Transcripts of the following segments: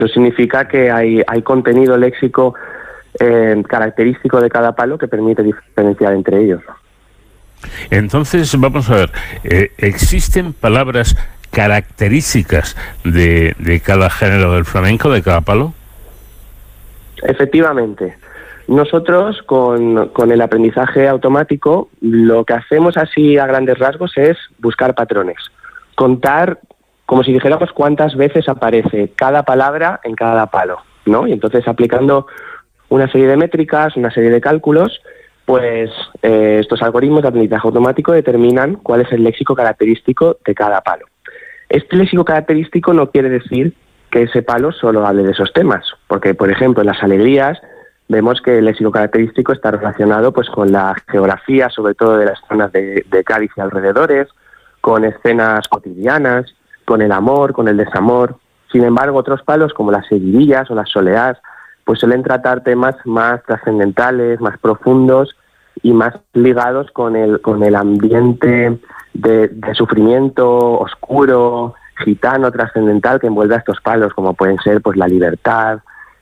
Eso significa que hay contenido léxico característico de cada palo que permite diferenciar entre ellos. Entonces, vamos a ver, ¿existen palabras características de cada género del flamenco, de cada palo? Efectivamente. Nosotros, con el aprendizaje automático, lo que hacemos así a grandes rasgos es buscar patrones. Contar, como si dijéramos, cuántas veces aparece cada palabra en cada palo, ¿no? Y entonces, aplicando una serie de métricas, una serie de cálculos, pues estos algoritmos de aprendizaje automático determinan cuál es el léxico característico de cada palo. Este léxico característico no quiere decir que ese palo solo hable de esos temas, porque, por ejemplo, en las alegrías vemos que el léxico característico está relacionado pues con la geografía, sobre todo de las zonas de Cádiz y alrededores, con escenas cotidianas, con el amor, con el desamor. Sin embargo, otros palos como las seguidillas o las soleás pues suelen tratar temas más trascendentales, más profundos y más ligados con el ambiente de sufrimiento oscuro, gitano, trascendental que envuelve a estos palos, como pueden ser pues la libertad,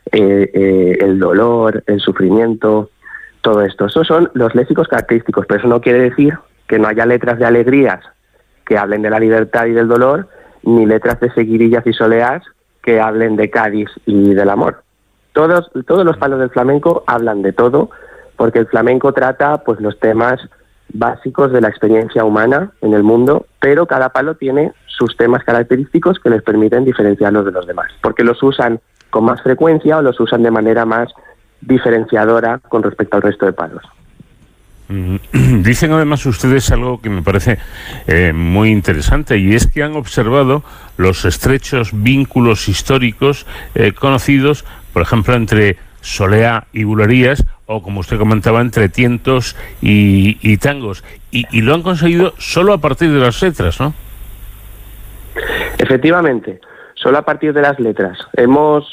el dolor, el sufrimiento, todo esto. Esos son los léxicos característicos, pero eso no quiere decir que no haya letras de alegrías que hablen de la libertad y del dolor, ni letras de seguidillas y soleás que hablen de Cádiz y del amor. Todos los palos del flamenco hablan de todo, porque el flamenco trata pues los temas básicos de la experiencia humana en el mundo, pero cada palo tiene sus temas característicos que les permiten diferenciarlos de los demás, porque los usan con más frecuencia o los usan de manera más diferenciadora con respecto al resto de palos. Dicen además ustedes algo que me parece muy interesante, y es que han observado los estrechos vínculos históricos conocidos, por ejemplo, entre soleá y bulerías, o como usted comentaba, entre tientos y tangos, y lo han conseguido solo a partir de las letras, ¿no? Efectivamente, solo a partir de las letras. Hemos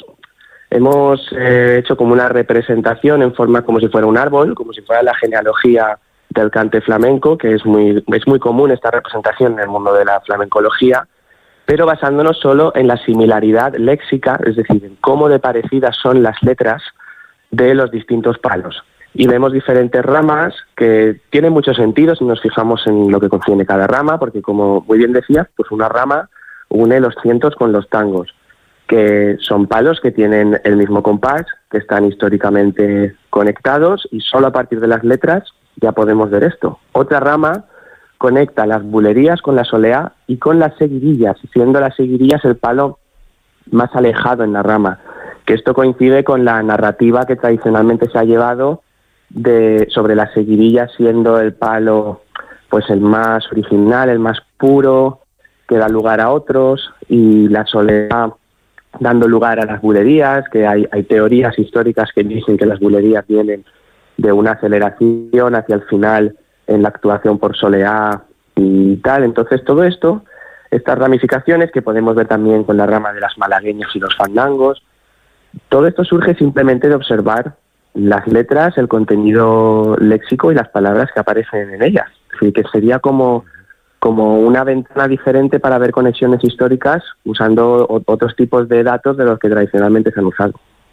hecho como una representación en forma como si fuera un árbol, como si fuera la genealogía del cante flamenco, que es muy común esta representación en el mundo de la flamencología, pero basándonos solo en la similaridad léxica, es decir, en cómo de parecidas son las letras de los distintos palos. Y vemos diferentes ramas que tienen mucho sentido si nos fijamos en lo que contiene cada rama, porque como muy bien decías, pues una rama une los tientos con los tangos, que son palos que tienen el mismo compás, que están históricamente conectados, y solo a partir de las letras ya podemos ver esto. Otra rama conecta las bulerías con la soleá y con las seguidillas, siendo las seguidillas el palo más alejado en la rama, que esto coincide con la narrativa que tradicionalmente se ha llevado sobre las seguidillas siendo el palo pues el más original, el más puro, que da lugar a otros, y la soleá dando lugar a las bulerías, que hay teorías históricas que dicen que las bulerías vienen de una aceleración hacia el final en la actuación por soleá y tal. Entonces todo esto, estas ramificaciones que podemos ver también con la rama de las malagueñas y los fandangos, todo esto surge simplemente de observar las letras, el contenido léxico y las palabras que aparecen en ellas. Así que sería como una ventana diferente para ver conexiones históricas usando otros tipos de datos de los que tradicionalmente se han usado.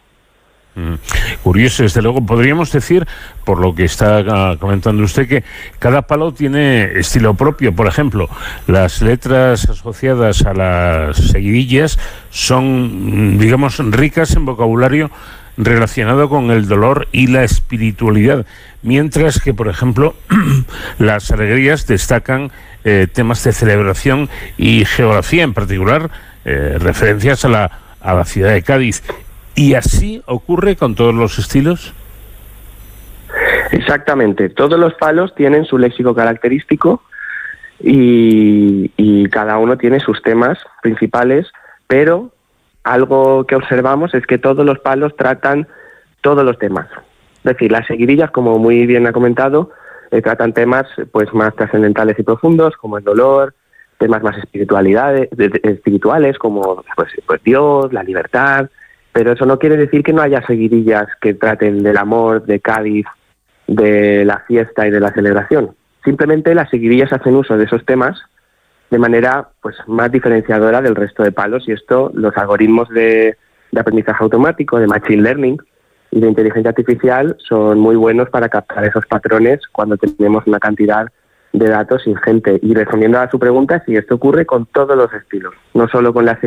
Curioso, desde luego. Podríamos decir, por lo que está comentando usted, que cada palo tiene estilo propio. Por ejemplo, las letras asociadas a las seguidillas son, digamos, ricas en vocabulario relacionado con el dolor y la espiritualidad, mientras que, por ejemplo, las alegrías destacan temas de celebración y geografía, en particular referencias a la ciudad de Cádiz. ¿Y así ocurre con todos los estilos? Exactamente. Todos los palos tienen su léxico característico y cada uno tiene sus temas principales, pero algo que observamos es que todos los palos tratan todos los temas. Es decir, las seguidillas, como muy bien ha comentado, tratan temas pues más trascendentales y profundos, como el dolor, temas más espirituales, como pues Dios, la libertad. Pero eso no quiere decir que no haya seguidillas que traten del amor, de Cádiz, de la fiesta y de la celebración. Simplemente las seguidillas hacen uso de esos temas de manera pues más diferenciadora del resto de palos, y esto los algoritmos de de aprendizaje automático, de machine learning y de inteligencia artificial son muy buenos para captar esos patrones cuando tenemos una cantidad de datos ingente. Y respondiendo a su pregunta, sí, esto ocurre con todos los estilos, no solo con las